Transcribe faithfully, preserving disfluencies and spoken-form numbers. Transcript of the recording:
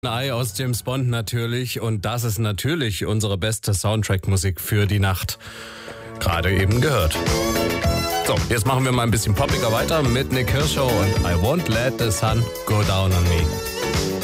Ei aus James Bond natürlich, und das ist natürlich unsere beste Soundtrack-Musik für die Nacht. Gerade eben gehört. So, jetzt machen wir mal ein bisschen poppiger weiter mit Nick Kershaw und I Won't Let the Sun Go Down on Me.